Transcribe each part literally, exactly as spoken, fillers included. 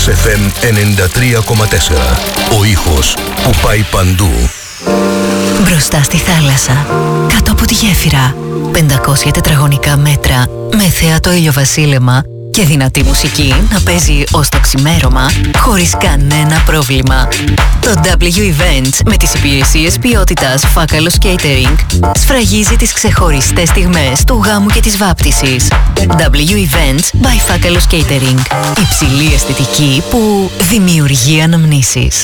Max εφ εμ ενενήντα τρία κόμμα τέσσερα. Ο ήχος που πάει παντού. Μπροστά στη θάλασσα, κάτω από τη γέφυρα, πεντακόσια τετραγωνικά μέτρα με θέατο ηλιοβασίλεμα και δυνατή μουσική να παίζει ως το ξημέρωμα χωρίς κανένα πρόβλημα. Το ντάμπλιου Events με τις υπηρεσίες ποιότητας Φάκαλος Catering σφραγίζει τις ξεχωριστές στιγμές του γάμου και της βάπτισης. ντάμπλιου Events by Φάκαλος Catering. Υψηλή αισθητική που δημιουργεί αναμνήσεις.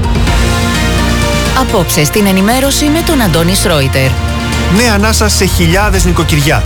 Απόψε στην ενημέρωση με τον Αντώνη Σρόιτερ. Νέα ανάσα σε χιλιάδες νοικοκυριά.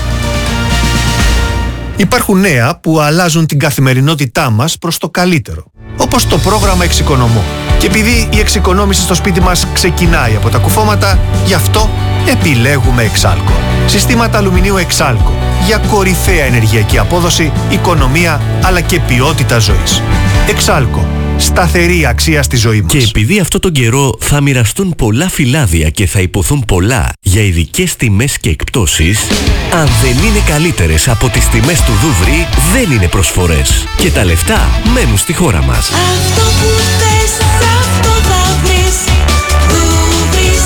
Υπάρχουν νέα που αλλάζουν την καθημερινότητά μας προς το καλύτερο. Όπως το πρόγραμμα Εξοικονομώ. Και επειδή η εξοικονόμηση στο σπίτι μας ξεκινάει από τα κουφώματα, γι' αυτό επιλέγουμε Εξάλκο. Συστήματα αλουμινίου Εξάλκο. Για κορυφαία ενεργειακή απόδοση, οικονομία αλλά και ποιότητα ζωής. Εξάλκο. Σταθερή αξία στη ζωή μας. Και επειδή αυτό τον καιρό θα μοιραστούν πολλά φυλάδια και θα υποθούν πολλά για ειδικές τιμές και εκπτώσεις, αν δεν είναι καλύτερες από τις τιμές του Δούβρι, δεν είναι προσφορές. Και τα λεφτά μένουν στη χώρα μας. Αυτό που θες, αυτό θα βρεις. Δούβρις.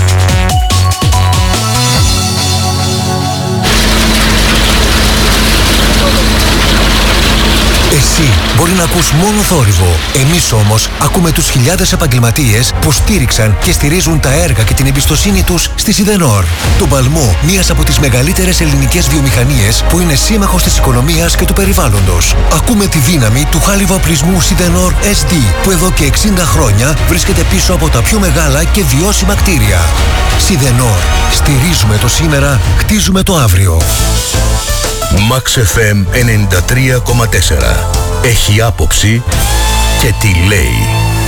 Εσύ μπορεί να ακούς μόνο θόρυβο. Εμείς όμως ακούμε τους χιλιάδες επαγγελματίες που στήριξαν και στηρίζουν τα έργα και την εμπιστοσύνη τους στη Σιδενόρ. Το παλμό, μίας από τις μεγαλύτερες ελληνικές βιομηχανίες που είναι σύμμαχος της οικονομίας και του περιβάλλοντος. Ακούμε τη δύναμη του χάλιβου απλισμού Σιδενόρ ες ντι που εδώ και εξήντα χρόνια βρίσκεται πίσω από τα πιο μεγάλα και βιώσιμα κτίρια. Σιδενόρ. Στηρίζουμε το σήμερα, χτίζουμε το αύριο. Max εφ εμ ενενήντα τρία κόμμα τέσσερα. Έχει άποψη και τι λέει.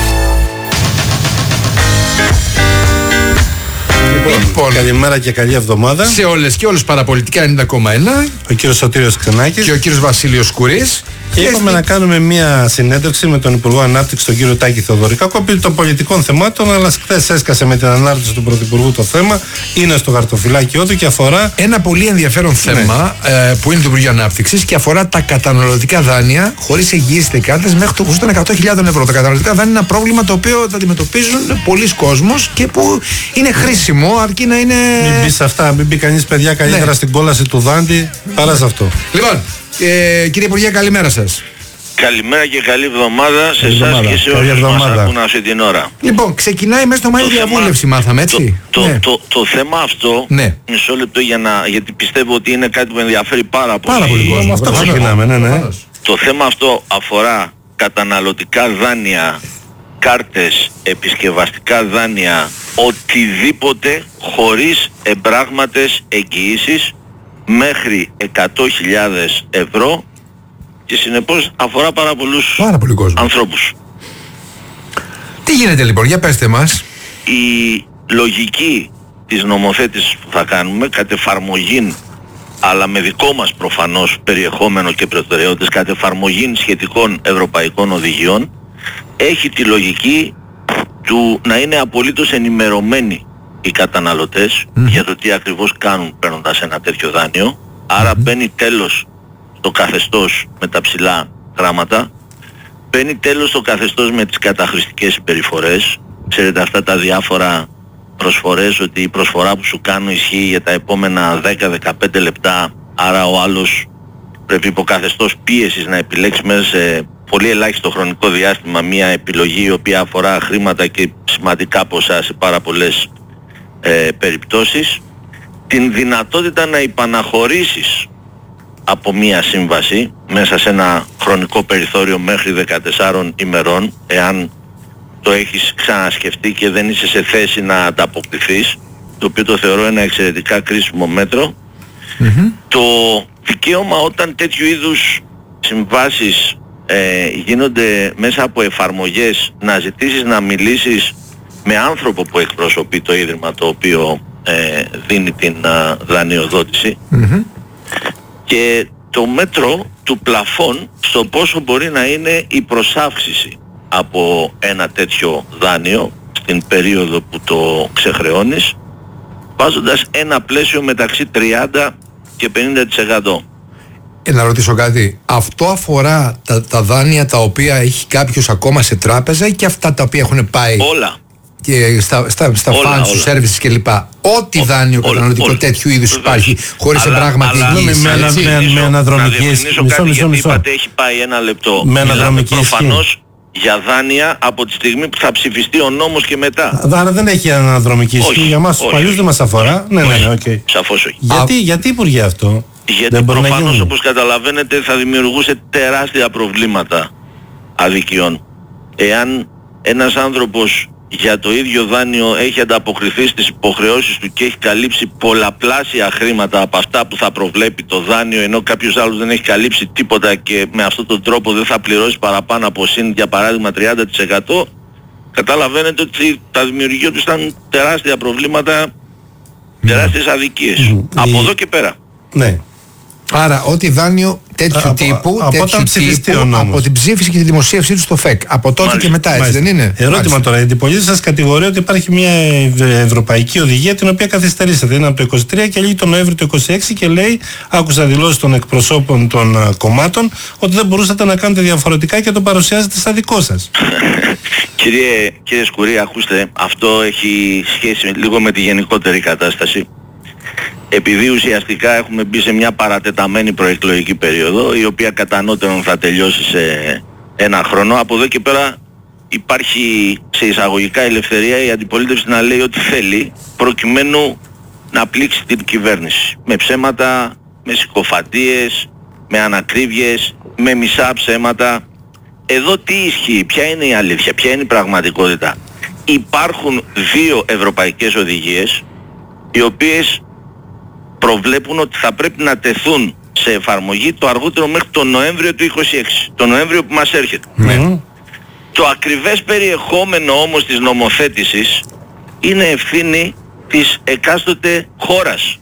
Λοιπόν, καλημέρα και καλή εβδομάδα σε όλες και όλους. Παραπολιτικά ενενήντα κόμμα ένα. Ο κύριος Σωτήριος Ξενάκης και ο κύριος Βασίλειος Κουρής. Και είπαμε να κάνουμε μια συνέντευξη με τον Υπουργό Ανάπτυξης, τον κύριο Τάκη Θεοδωρικάκο, επί των πολιτικών θεμάτων, αλλά χθες έσκασε με την ανάρτηση του Πρωθυπουργού το θέμα. Είναι στο χαρτοφυλάκιό του και αφορά ένα πολύ ενδιαφέρον θέμα, ναι. ε, που είναι του Υπουργείου Ανάπτυξης και αφορά τα καταναλωτικά δάνεια χωρίς εγγύησεις και κάρτες μέχρι το ποσό των εκατό χιλιάδες ευρώ. Τα καταναλωτικά δάνεια είναι ένα πρόβλημα το οποίο θα αντιμετωπίζουν πολλοί κόσμος και που είναι χρήσιμο αρκεί να είναι. Μην μπει σε αυτά, μην μπει κανείς παιδιά καλύτερα ναι. στην κόλαση του δάντη παρά σε αυτό. Λοιπόν. Ε, κύριε Υπουργέ, καλημέρα σας. Καλημέρα και καλή εβδομάδα σε εσάς και σε όσους μας ακούν αυτή την ώρα. Λοιπόν, ξεκινάει μέσα στο Μάιο διαβούλευση, θέμα, μάθαμε έτσι. Το, ναι. το, το, το θέμα αυτό, ναι. μισό λεπτό για να, γιατί πιστεύω ότι είναι κάτι που ενδιαφέρει πάρα πολύ. Πάρα πολύ κόσμο. Αυτό ξεκινάμε, ναι, ναι. Το θέμα αυτό αφορά καταναλωτικά δάνεια, κάρτες, επισκευαστικά δάνεια, οτιδήποτε χωρίς εμπράγματες εγγυήσεις μέχρι εκατό χιλιάδες ευρώ και συνεπώς αφορά πάρα πολλούς πάρα πολύ κόσμο. ανθρώπους. Τι γίνεται λοιπόν, για πέστε μας. Η λογική της νομοθέτησης που θα κάνουμε κατ' εφαρμογήν, αλλά με δικό μας προφανώς περιεχόμενο και προτεραιότητες, κατ' εφαρμογήν σχετικών ευρωπαϊκών οδηγιών, έχει τη λογική του να είναι απολύτως ενημερωμένοι οι καταναλωτές mm. για το τι ακριβώς κάνουν παίρνοντας ένα τέτοιο δάνειο. Άρα mm. μπαίνει τέλος το καθεστώς με τα ψηλά γράμματα, μπαίνει τέλος το καθεστώς με τις καταχρηστικές συμπεριφορές. Ξέρετε αυτά τα διάφορα προσφορές, ότι η προσφορά που σου κάνω ισχύει για τα επόμενα δέκα με δεκαπέντε λεπτά, άρα ο άλλος πρέπει υπό καθεστώς πίεσης να επιλέξει μέσα σε πολύ ελάχιστο χρονικό διάστημα μια επιλογή η οποία αφορά χρήματα και σημαντικά ποσά σε πάρα πολλές ε, περιπτώσεις. Την δυνατότητα να υπαναχωρήσεις από μια σύμβαση μέσα σε ένα χρονικό περιθώριο μέχρι δεκατεσσάρων ημερών, εάν το έχεις ξανασκεφτεί και δεν είσαι σε θέση να ανταποκριθείς, το οποίο το θεωρώ ένα εξαιρετικά κρίσιμο μέτρο. Mm-hmm. Το δικαίωμα όταν τέτοιου είδους συμβάσεις ε, γίνονται μέσα από εφαρμογές, να ζητήσεις να μιλήσεις με άνθρωπο που εκπροσωπεί το ίδρυμα το οποίο ε, δίνει την α, δανειοδότηση, mm-hmm. και το μέτρο του πλαφών στο πόσο μπορεί να είναι η προσάυξηση από ένα τέτοιο δάνειο στην περίοδο που το ξεχρεώνεις, βάζοντας ένα πλαίσιο μεταξύ τριάντα και πενήντα τοις εκατό. Ε, να ρωτήσω κάτι. Αυτό αφορά τα, τα δάνεια τα οποία έχει κάποιος ακόμα σε τράπεζα ή και αυτά τα οποία έχουν πάει Όλα. και στα, στα, στα Όλα, funds, στους όλα. services κλπ. Ό,τι Ό, δάνειο όλα, καταναλωτικό όλα. τέτοιου είδους Βεβαίως. υπάρχει, χωρίς Αλλά- εμπράγματι αλλά- εγγύηση. με ένα- έτσι. με- με Να αναδρομική διευκρινίσω ισχύ. κάτι, Μισό, μισό, γιατί μισό. είπατε έχει πάει ένα λεπτό. Με Μιλάμε αναδρομική ισχύ. προφανώς για δάνεια από τη στιγμή που θα ψηφιστεί ο νόμος και μετά. Άρα δεν έχει αναδρομική ισχύ. Όχι, Για μας τους όχι. παλιούς δεν μας αφορά. Ναι, ναι, ναι, οκ. Σαφώς όχι. Γιατί, γιατί Υπουργέ αυτό? Γιατί δεν μπορεί να προφανώς, γίνει. όπως καταλαβαίνετε, θα δημιουργούσε τεράστια προβλήματα αδικιών. Εάν ένας άνθρωπος για το ίδιο δάνειο έχει ανταποκριθεί στις υποχρεώσεις του και έχει καλύψει πολλαπλάσια χρήματα από αυτά που θα προβλέπει το δάνειο, ενώ κάποιος άλλος δεν έχει καλύψει τίποτα και με αυτόν τον τρόπο δεν θα πληρώσει παραπάνω από συν, για παράδειγμα, τριάντα τοις εκατό, καταλαβαίνετε ότι θα δημιουργούνταν τεράστια προβλήματα, τεράστιες αδικίες. Από Η- εδώ και πέρα. Ναι. Άρα, ό,τι δάνειο τέτοιου Από- τύπου, από τέτοιου όταν ψηφιστεί ο τύπου νόμος. από την ψήφιση και τη δημοσίευσή του στο ΦΕΚ. Από τότε Μάλιστα, και μετά, έτσι Μάλιστα. δεν είναι? Ερώτημα Μάλιστα. τώρα. Η αντιπολίτευση σας κατηγορεί ότι υπάρχει μια ευ- ευρωπαϊκή οδηγία την οποία καθυστερήσατε. Είναι από το είκοσι τρία και λύγει τον Νοέμβριο του είκοσι έξι και λέει, άκουσα δηλώσεις των εκπροσώπων των α, κομμάτων, ότι δεν μπορούσατε να κάνετε διαφορετικά και το παρουσιάζετε σαν δικό σας. Κύριε, κύριε Σκουρή, ακούστε, αυτό έχει σχέση λίγο με τη γενικότερη κατάσταση. Επειδή ουσιαστικά έχουμε μπει σε μια παρατεταμένη προεκλογική περίοδο, η οποία κατά ανώτερον θα τελειώσει σε ένα χρόνο, από εδώ και πέρα υπάρχει σε εισαγωγικά ελευθερία η αντιπολίτευση να λέει ό,τι θέλει, προκειμένου να πλήξει την κυβέρνηση. Με ψέματα, με συκοφαντίες, με ανακρίβειες, με μισά ψέματα. Εδώ τι ισχύει, ποια είναι η αλήθεια, ποια είναι η πραγματικότητα? Υπάρχουν δύο ευρωπαϊκές οδηγίες οι οποίες προβλέπουν ότι θα πρέπει να τεθούν σε εφαρμογή το αργότερο μέχρι τον Νοέμβριο του είκοσι έξι, τον Νοέμβριο που μας έρχεται. Ναι. Το ακριβές περιεχόμενο όμως της νομοθέτησης είναι ευθύνη της εκάστοτε χώρας.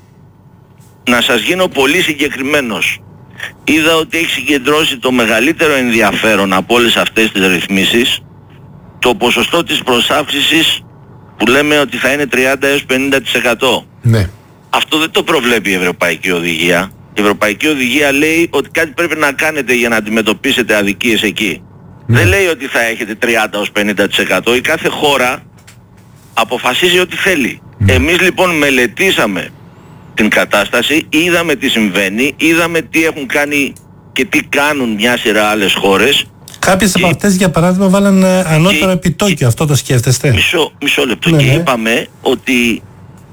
Να σας γίνω πολύ συγκεκριμένος. Είδα ότι έχει συγκεντρώσει το μεγαλύτερο ενδιαφέρον από όλες αυτές τις ρυθμίσεις το ποσοστό της προσάυξησης που λέμε ότι θα είναι τριάντα έως πενήντα τοις εκατό. Ναι. Αυτό δεν το προβλέπει η Ευρωπαϊκή Οδηγία. Η Ευρωπαϊκή Οδηγία λέει ότι κάτι πρέπει να κάνετε για να αντιμετωπίσετε αδικίες εκεί. Δεν λέει ότι θα έχετε τριάντα έως πενήντα τοις εκατό. Η κάθε χώρα αποφασίζει ό,τι θέλει. Εμείς λοιπόν μελετήσαμε την κατάσταση, είδαμε τι συμβαίνει, είδαμε τι έχουν κάνει και τι κάνουν μια σειρά άλλες χώρες. Κάποιες από Και- αυτές, για παράδειγμα, βάλαν ε, ανώτερο και- επιτόκιο. Αυτό το σκέφτεστε? Μισό, μισό λεπτό. Ναι, Και ναι. είπαμε ότι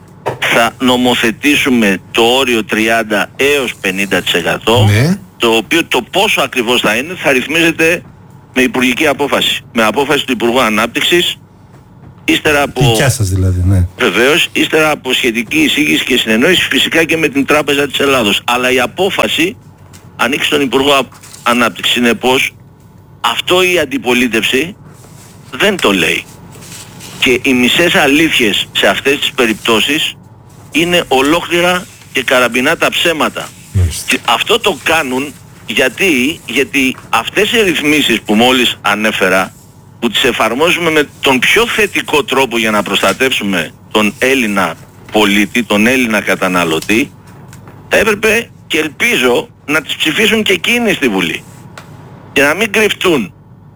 θα νομοθετήσουμε το όριο τριάντα έως πενήντα τοις εκατό, Ναι. το οποίο το πόσο ακριβώς θα είναι θα ρυθμίζεται με υπουργική απόφαση. Με απόφαση του Υπουργού Ανάπτυξης, ύστερα από... Δικιά σας δηλαδή, ναι. Βεβαίως, ύστερα από σχετική εισήγηση και συνεννόηση φυσικά και με την Τράπεζα της Ελλάδος. Αλλά η απόφαση ανήκει στον Υπουργό Α- Ανάπτυξης. Συνεπώς, αυτό η αντιπολίτευση δεν το λέει. Και οι μισές αλήθειες σε αυτές τις περιπτώσεις είναι ολόκληρα και καραμπινά τα ψέματα. Και αυτό το κάνουν γιατί, γιατί αυτές οι ρυθμίσεις που μόλις ανέφερα, που τις εφαρμόζουμε με τον πιο θετικό τρόπο για να προστατεύσουμε τον Έλληνα πολίτη, τον Έλληνα καταναλωτή, θα έπρεπε και ελπίζω να τις ψηφίσουν και εκείνοι στη Βουλή και να μην κρυφτούν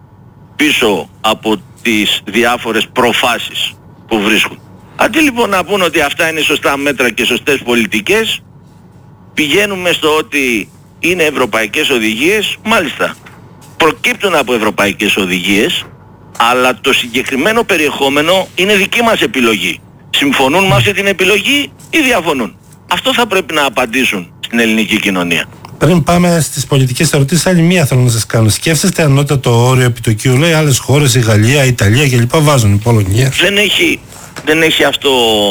πίσω από τις διάφορες προφάσεις που βρίσκουν. Αντί λοιπόν να πούν ότι αυτά είναι σωστά μέτρα και σωστές πολιτικές, πηγαίνουμε στο ότι είναι ευρωπαϊκές οδηγίες, μάλιστα προκύπτουν από ευρωπαϊκές οδηγίες, αλλά το συγκεκριμένο περιεχόμενο είναι δική μας επιλογή. Συμφωνούν με αυτή την επιλογή ή διαφωνούν? Αυτό θα πρέπει να απαντήσουν στην ελληνική κοινωνία. Πριν πάμε στις πολιτικές ερωτήσεις, άλλη μία θέλω να σας κάνω. Σκέφτεστε ανώτατο όριο επιτοκίου? Λέει άλλες χώρες, η Γαλλία, η Ιταλία κλπ. Βάζουν, η Πολωνία. Δεν έχει, δεν έχει αυτό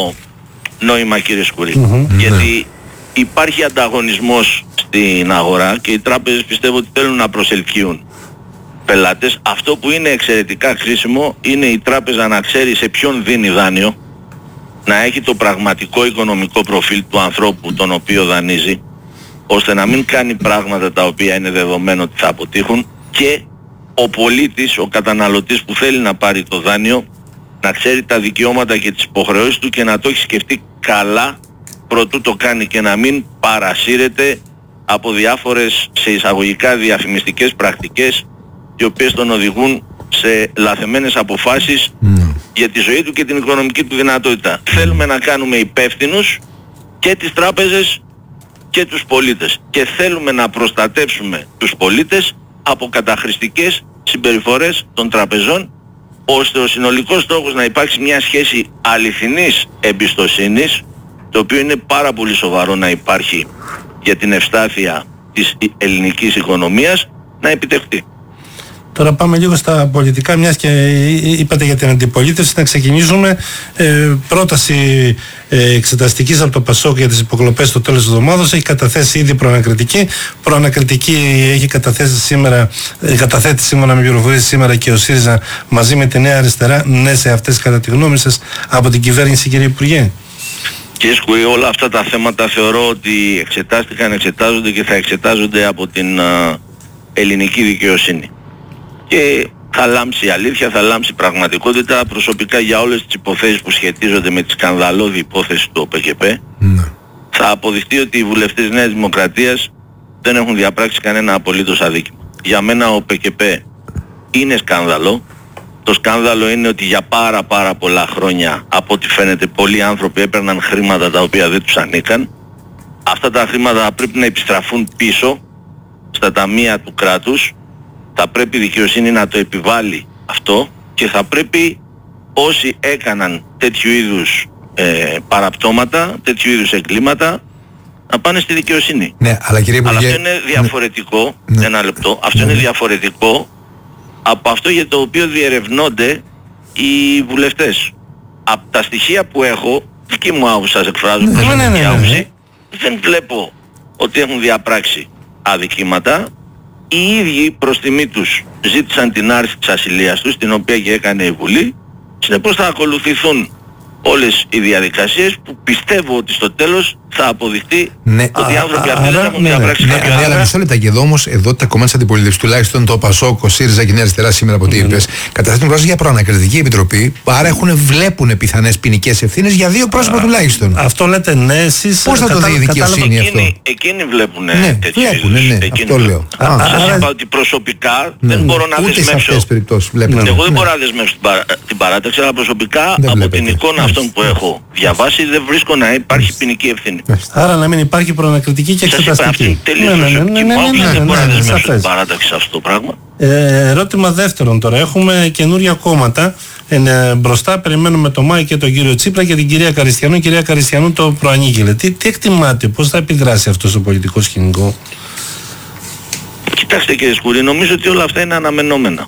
νόημα, κύριε Σκουρή. Γιατί υπάρχει ανταγωνισμός στην αγορά και οι τράπεζες πιστεύω ότι θέλουν να προσελκύουν πελάτες. Αυτό που είναι εξαιρετικά χρήσιμο είναι η τράπεζα να ξέρει σε ποιον δίνει δάνειο, να έχει το πραγματικό οικονομικό προφίλ του ανθρώπου τον οποίο δανείζει, ώστε να μην κάνει πράγματα τα οποία είναι δεδομένο ότι θα αποτύχουν, και ο πολίτης, ο καταναλωτής που θέλει να πάρει το δάνειο, να ξέρει τα δικαιώματα και τις υποχρεώσεις του και να το έχει σκεφτεί καλά προτού το κάνει και να μην παρασύρεται από διάφορες σε εισαγωγικά διαφημιστικές πρακτικές, οι οποίες τον οδηγούν σε λαθεμένες αποφάσεις mm. για τη ζωή του και την οικονομική του δυνατότητα. Mm. Θέλουμε να κάνουμε υπεύθυνους και τις τράπεζες και τους πολίτες και θέλουμε να προστατεύσουμε τους πολίτες από καταχρηστικές συμπεριφορές των τραπεζών, ώστε ο συνολικός στόχος να υπάρξει μια σχέση αληθινής εμπιστοσύνης, το οποίο είναι πάρα πολύ σοβαρό να υπάρχει για την ευστάθεια της ελληνικής οικονομίας, να επιτευχθεί. Τώρα πάμε λίγο στα πολιτικά, μιας και είπατε για την αντιπολίτευση, να ξεκινήσουμε. Ε, πρόταση ε, εξεταστικής από το ΠΑΣΟΚ για τις υποκλοπές στο τέλος της εβδομάδας. Έχει καταθέσει ήδη προανακριτική. Προανακριτική έχει καταθέσει σήμερα, ε, καταθέτει σύμφωνα με πληροφορίες σήμερα και ο ΣΥΡΙΖΑ μαζί με τη Νέα Αριστερά. Ναι σε αυτές κατά τη γνώμη σας από την κυβέρνηση, κύριε Υπουργέ? Κύριε Σκουή, όλα αυτά τα θέματα θεωρώ ότι εξετάστηκαν, εξετάζονται και θα εξετάζονται από την α, ελληνική δικαιοσύνη. Και θα λάμψει η αλήθεια, θα λάμψει η πραγματικότητα. Προσωπικά για όλες τις υποθέσεις που σχετίζονται με τη σκανδαλώδη υπόθεση του ΟΠΕΚΕΠ, ναι. θα αποδειχτεί ότι οι βουλευτές Νέας Δημοκρατίας δεν έχουν διαπράξει κανένα απολύτως αδίκημα. Για μένα ο ΟΠΕΚΕΠ είναι σκάνδαλο. Το σκάνδαλο είναι ότι για πάρα πάρα πολλά χρόνια, από ό,τι φαίνεται, πολλοί άνθρωποι έπαιρναν χρήματα τα οποία δεν τους ανήκαν. Αυτά τα χρήματα πρέπει να επιστραφούν πίσω στα ταμεία του κράτους. Θα πρέπει η δικαιοσύνη να το επιβάλλει αυτό και θα πρέπει όσοι έκαναν τέτοιου είδους ε, παραπτώματα, τέτοιου είδους εγκλήματα, να πάνε στη δικαιοσύνη. Ναι, αλλά κύριε Υπουργέ... Αλλά αυτό είναι διαφορετικό, ναι. ένα λεπτό, αυτό ναι. είναι διαφορετικό από αυτό για το οποίο διερευνώνται οι βουλευτές. Από τα στοιχεία που έχω, δική μου άποψη σας εκφράζω, ναι, ναι, ναι, ναι, ναι. άποψη, δεν βλέπω ότι έχουν διαπράξει αδικήματα. Οι ίδιοι προς τιμή τους ζήτησαν την άρση της ασυλίας τους, την οποία και έκανε η Βουλή. Συνεπώς θα ακολουθηθούν όλες οι διαδικασίες που πιστεύω ότι στο τέλος θα αποδειχτεί ναι, ότι οι άνθρωποι αυτοί δεν έχουν ναι, διαπράξει ναι, κάποια. Ναι, αλλά μισό λεπτά και εδώ όμως, εδώ τα κομμάτια της αντιπολίτευσης, τουλάχιστον το ΠΑΣΟΚ, ο ΣΥΡΙΖΑ και η Νέα Αριστερά σήμερα από ό,τι είπες, καταθέτουν πρόταση για προανακριτική επιτροπή, άρα έχουν, βλέπουν πιθανές ποινικές ευθύνες για δύο πρόσωπα τουλάχιστον. Αυτό λέτε ναι, εσείς. Πώς θα το δει η δικαιοσύνη αυτό? Εκείνοι βλέπουν ναι, τέτοιους. Ναι, ναι, αυτό λέω. Σας είπα ότι προσωπικά δεν μπορώ να δεσμεύσω. Εγώ δεν μπορώ να δεσμεύσω την παράταξη, αλλά προσωπικά από την εικόνα αυτών που έχω διαβάσει δεν βρίσκω να υπάρχει ποινική ευθύνη. Άρα να μην υπάρχει προανακριτική και εξεταστική. Τελείως προσωπική μου άποψη, δεν μπορώ να δεσμεύσω την παράταξη σε αυτό το πράγμα. Ερώτημα δεύτερον τώρα. Έχουμε καινούρια κόμματα μπροστά. Περιμένουμε τον Μάη και τον κύριο Τσίπρα και την κυρία Καριστιανού. Η κυρία Καριστιανού το προανήγγειλε. Τι, τι εκτιμάτε, πώς θα επιδράσει αυτό στο πολιτικό σκηνικό? Κοιτάξτε κύριε Σκουρή, νομίζω ότι όλα αυτά είναι αναμενόμενα.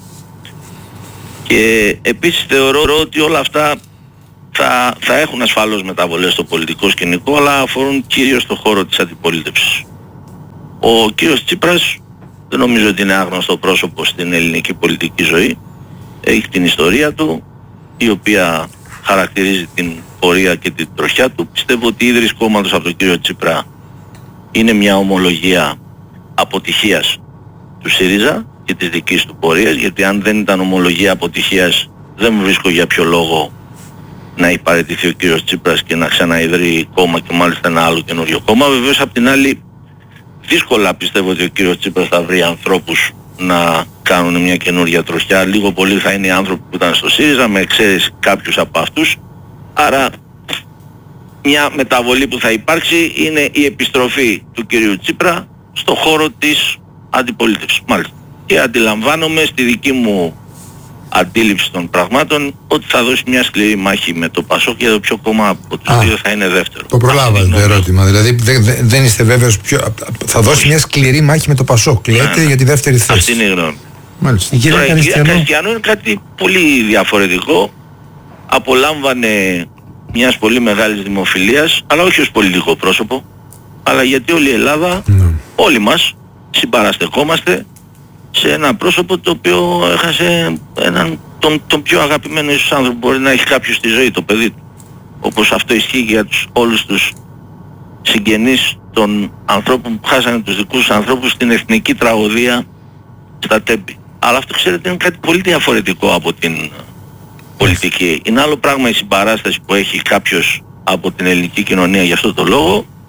Και επίσης θεωρώ ότι όλα αυτά θα, θα έχουν ασφαλώς μεταβολές στο πολιτικό σκηνικό, αλλά αφορούν κυρίως το χώρο της αντιπολίτευσης. Ο κύριος Τσίπρας δεν νομίζω ότι είναι άγνωστο πρόσωπο στην ελληνική πολιτική ζωή. Έχει την ιστορία του, η οποία χαρακτηρίζει την πορεία και την τροχιά του. Πιστεύω ότι η ίδρυση κόμματος από τον κύριο Τσίπρα είναι μια ομολογία αποτυχίας του ΣΥΡΙΖΑ και της δικής του πορείας, γιατί αν δεν ήταν ομολογία αποτυχίας δεν βρίσκω για ποιο λόγο να υπαραιτηθεί ο κύριος Τσίπρας και να ξαναειδρύει κόμμα και μάλιστα ένα άλλο καινούριο κόμμα. Βεβαίως απ' την άλλη δύσκολα πιστεύω ότι ο κύριος Τσίπρας θα βρει ανθρώπους να κάνουν μια καινούρια τροχιά. Λίγο πολύ θα είναι οι άνθρωποι που ήταν στο ΣΥΡΙΖΑ, με εξαίρεση κάποιους από αυτούς. Άρα μια μεταβολή που θα υπάρξει είναι η επιστροφή του κυρίου Τσίπρα στο χώρο της αντιπολίτευσης. Μάλιστα. Και αντιλαμβάνομαι στη δική μου αντίληψη των πραγμάτων ότι θα δώσει μια σκληρή μάχη με το ΠΑΣΟΚ για το ποιο κόμμα από τους δύο θα είναι δεύτερο. Το προλάβατε το ερώτημα. Δηλαδή δεν, δεν, δεν είστε βέβαιος ποιο, θα δώσει Όχι. μια σκληρή μάχη με το ΠΑΣΟΚ. Λέτε ναι, για τη δεύτερη θέση. Αυτή είναι η γνώμη. Μάλιστα. Η κυρία Καριστιανού είναι κάτι πολύ διαφορετικό. Απολάμβανε μιας πολύ μεγάλης δημοφιλίας, αλλά όχι ως πολιτικό πρόσωπο, αλλά γιατί όλη η Ελλάδα, ναι. όλοι μας συμπαραστεκόμαστε σε ένα πρόσωπο το οποίο έχασε έναν, τον, τον πιο αγαπημένο ίσως άνθρωπο μπορεί να έχει κάποιος στη ζωή, το παιδί του. Όπως αυτό ισχύει για τους, όλους τους συγγενείς των ανθρώπων που χάσανε τους δικούς τους ανθρώπους στην εθνική τραγωδία στα Τέμπη. Αλλά αυτό ξέρετε είναι κάτι πολύ διαφορετικό από την πολιτική. Είναι άλλο πράγμα η συμπαράσταση που έχει κάποιος από την ελληνική κοινωνία για αυτό το λόγο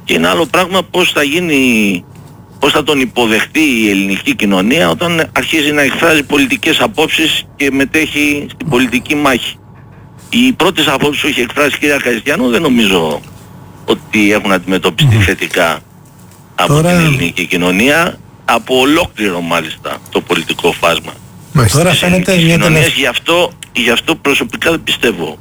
Και είναι άλλο πράγμα πώς θα γίνει, πώς θα τον υποδεχτεί η ελληνική κοινωνία όταν αρχίζει να εκφράζει πολιτικές απόψεις και μετέχει στην πολιτική μάχη. Οι πρώτες απόψεις που έχει εκφράσει η κυρία Καζητιάνου δεν νομίζω ότι έχουν αντιμετωπιστεί mm. θετικά από Τώρα... την ελληνική κοινωνία, από ολόκληρο μάλιστα το πολιτικό φάσμα. Τώρα της φαίνεται ελληνικής μια κοινωνίας. Γι' αυτό, γι' αυτό προσωπικά δεν πιστεύω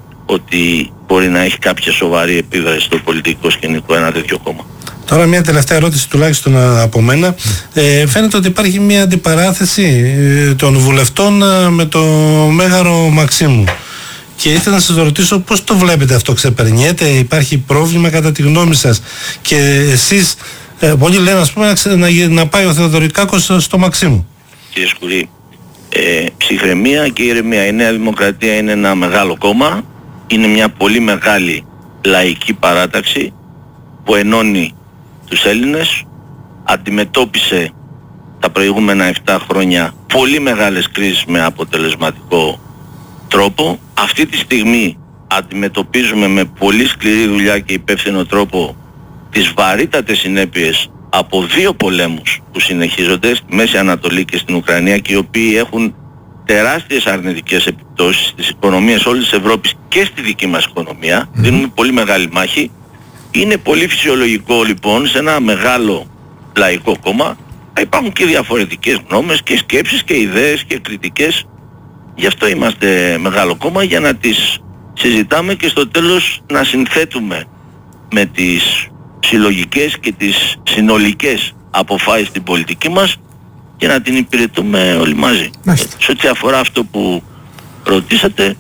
ότι μπορεί να έχει κάποια σοβαρή επίδραση στο πολιτικό σκηνικό ένα τέτοιο κόμμα. Τώρα μια τελευταία ερώτηση τουλάχιστον από μένα. Ε, φαίνεται ότι υπάρχει μια αντιπαράθεση ε, των βουλευτών ε, με το Μέγαρο Μαξίμου. Και ήθελα να σας ρωτήσω πώς το βλέπετε αυτό, ξεπερνιέται, υπάρχει πρόβλημα κατά τη γνώμη σας? Και εσείς, ε, πολλοί λένε ας πούμε να, να, να πάει ο Θεοδωρικάκος στο Μαξίμου. Κύριε Σκουρή, ε, ψυχραιμία και ηρεμία. Η Νέα Δημοκρατία είναι ένα μεγάλο κόμμα, είναι μια πολύ μεγάλη λαϊκή παράταξη που ενώνει τους Έλληνες, αντιμετώπισε τα προηγούμενα επτά χρόνια πολύ μεγάλες κρίσεις με αποτελεσματικό τρόπο. Αυτή τη στιγμή αντιμετωπίζουμε με πολύ σκληρή δουλειά και υπεύθυνο τρόπο τις βαρύτατες συνέπειες από δύο πολέμους που συνεχίζονται στη Μέση Ανατολή και στην Ουκρανία και οι οποίοι έχουν τεράστιες αρνητικές επιπτώσεις στις οικονομίες όλης της Ευρώπης και στη δική μας οικονομία. Mm. Δίνουμε πολύ μεγάλη μάχη. Είναι πολύ φυσιολογικό λοιπόν σε ένα μεγάλο λαϊκό κόμμα να υπάρχουν και διαφορετικές γνώμες και σκέψεις και ιδέες και κριτικές. Γι' αυτό είμαστε μεγάλο κόμμα, για να τις συζητάμε και στο τέλος να συνθέτουμε με τις συλλογικές και τις συνολικές αποφάσεις στην πολιτική μας και να την υπηρετούμε όλοι μαζί. Σε ό,τι αφορά αυτό που ρωτήσατε,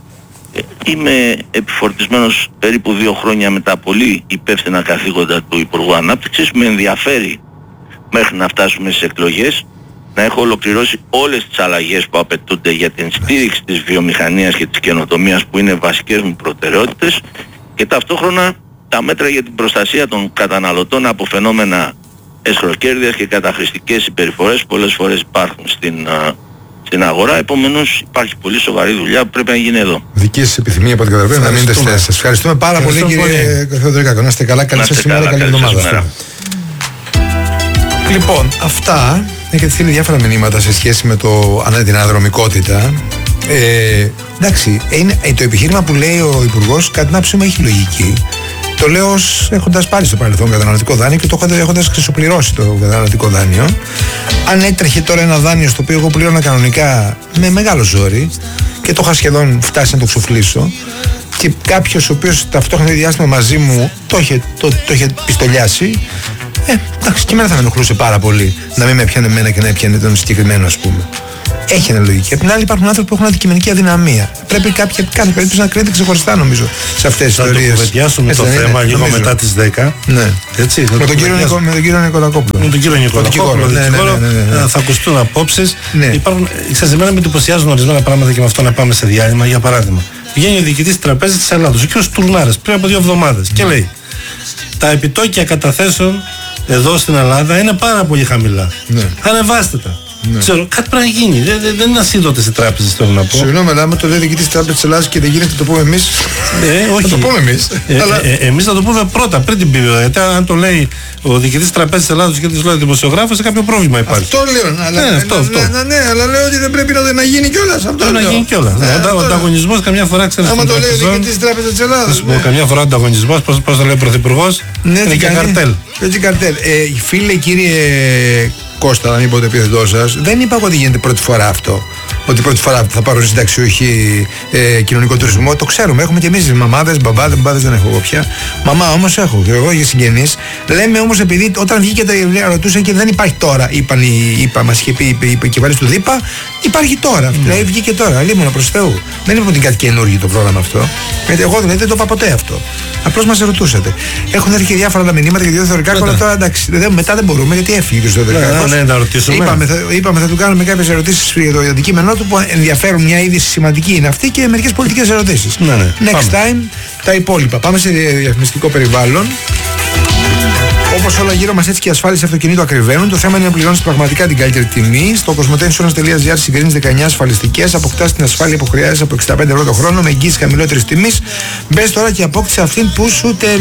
είμαι επιφορτισμένος περίπου δύο χρόνια με τα πολύ υπεύθυνα καθήκοντα του Υπουργού Ανάπτυξης. Με ενδιαφέρει μέχρι να φτάσουμε στις εκλογές να έχω ολοκληρώσει όλες τις αλλαγές που απαιτούνται για την στήριξη της βιομηχανίας και της καινοτομίας, που είναι βασικές μου προτεραιότητες, και ταυτόχρονα τα μέτρα για την προστασία των καταναλωτών από φαινόμενα εσχροκέρδειας και καταχρηστικές συμπεριφορές που πολλές φορές υπάρχουν στην, α, στην αγορά. Επομένως υπάρχει πολύ σοβαρή δουλειά που πρέπει να γίνει εδώ. Δική σας επιθυμία από την καταλαβαίνω να μείνετε στη θέση σας. Ευχαριστούμε πάρα πολύ, κύριε Θεοδωρικάκο. Να είστε καλά, καλή σας ημέρα, καλή εβδομάδα. Λοιπόν, αυτά, έχετε στείλει διάφορα μηνύματα σε σχέση με το, την αναδρομικότητα. Ε, εντάξει, είναι, το επιχείρημα που λέει ο Υπουργός, κατά την άποψή μου, έχει λογική. Το λέω έχοντας πάρει στο παρελθόν καταναλωτικό δάνειο και το έχοντας ξεσοπληρώσει το καταναλωτικό δάνειο. Αν έτρεχε τώρα ένα δάνειο στο οποίο εγώ πλήρωνα κανονικά με μεγάλο ζόρι και το είχα σχεδόν φτάσει να το ξοφλήσω, και κάποιος ο οποίος ταυτόχρονα διάστημα μαζί μου το είχε, το, το είχε πιστολιάσει, ε, εντάξει, και εμένα θα με ενοχλούσε πάρα πολύ να μην με πιάνε εμένα και να έπιανε τον συγκεκριμένο, ας πούμε. Έχει ένα λογική. Απ' την άλλη, υπάρχουν άνθρωποι που έχουν αντικειμενική αδυναμία. Πρέπει κάποια, κάθε περίπτωση να κρίνεται ξεχωριστά, νομίζω, σε αυτές τις ιστορίες. Θα το κουβεντιάσουμε το θέμα λίγο νομίζω. Μετά τις δέκα. Ναι. Έτσι, με, τον κύριο Νικο, με τον κύριο Νικολακόπουλο. Με τον κύριο Νικολακόπουλο. Ναι, ναι, ναι, ναι, ναι. Θα ακουστούν απόψεις. Ναι. Υπάρχουν, ξέρετε, εμένα με εντυπωσιάζουν ορισμένα πράγματα και με αυτό να πάμε σε διάλειμμα. Για παράδειγμα, βγαίνει ο διοικητής της Τραπέζας της Ελλάδος, ο κ. Τουρνάρας, πριν από δύο εβδομάδες, και λέει: τα επιτόκια καταθέσεων εδώ στην Ελλάδα είναι πάρα πολύ χαμηλά. Ανεβάστε τα. Ναι. Ξέρω, κάτι πρέπει να γίνει. Δεν, δεν, δεν είναι ασίδωτες οι τράπεζες, θέλω να πω. Συγγνώμη, αλλά άμα το λέει διοικητής της Τράπεζας της Ελλάδας και δεν γίνεται, το πούμε εμείς. Ε, όχι. Θα το πούμε εμείς. Ε, αλλά... ε, ε, εμείς θα το πούμε πρώτα, πριν την πει. Γιατί αν το λέει ο διοικητής της Τραπέζας της Ελλάδας και δεν το λέει ο δημοσιογράφος, σε κάποιο πρόβλημα υπάρχει. Αυτό λέω. Αλλά, ναι, αυτό, αυτό. Να, ναι, αλλά λέω ότι δεν πρέπει να, να γίνει κιόλας. Αυτό να γίνει κιόλας. Ναι, ο ο ανταγωνισμός καμιά φορά ξέρει. Άμα το λέει ο διοικητής της Τράπεζας της Ελλάδας. Καμιά φορά ο ανταγωνισμός, πώς το λέει ο Πρωθυπουργός, είναι και καρτέλ. Φίλε, κύριε Κώστα, να μην πω το επίθετό σας, δεν είπα ότι γίνεται πρώτη φορά αυτό. Ότι πρώτη φορά θα πάρω συνταξιούχοι ε, κοινωνικό τουρισμό. Το ξέρουμε, έχουμε και εμείς μαμάδες, μπαμπάδες, μπαμπάδες δεν έχω εγώ πια. Μαμά όμως έχω και εγώ για συγγενείς. Λέμε όμως, επειδή όταν βγήκε τα ρωτούσα και δεν υπάρχει τώρα, είπαν οι, είπα, μας είχε πει η κυβέρνηση του ΔΥΠΑ, υπάρχει τώρα. Mm. Δηλαδή βγήκε τώρα, λίμωνα προς Θεού. Δεν είπα ότι είναι κάτι καινούργιο το πρόγραμμα αυτό. Γιατί εγώ δηλαδή δεν το είπα ποτέ αυτό. Απλώς μας ρωτούσατε. Έχουν έρθει και διάφορα άλλα μηνύματα για το Θεοδωρικάκο, αλλά τώρα εντάξει, δε, μετά δεν μπορούμε γιατί έφυγε ο Θεοδωρικάκο. Ναι, ναι, να ρωτήσουμε. Είπαμε, θα, είπαμε θα του κάνουμε κάποιες ερωτήσεις για το αντικείμενό του που ενδιαφέρουν, μια είδηση σημαντική είναι αυτή, και μερικές πολιτικές ερωτήσεις. Ναι, ναι, Next πάμε. time τα υπόλοιπα. Πάμε σε διαφημιστικό περιβάλλον. Όπως όλα γύρω μας, έτσι και η ασφάλιση αυτοκινήτου ακριβένουν. Το θέμα είναι να πληρώνεις πραγματικά την καλύτερη τιμή. Στο κοσμοτέ.gr συγκρίνεις δεκαεννιά ασφαλιστικές, αποκτάς την ασφάλεια που χρειάζεσαι από εξήντα πέντε ευρώ το χρόνο με εγγύηση χαμηλότερης τιμής. Μπες τώρα και απόκτησε αυτήν που σου ταιριάζει.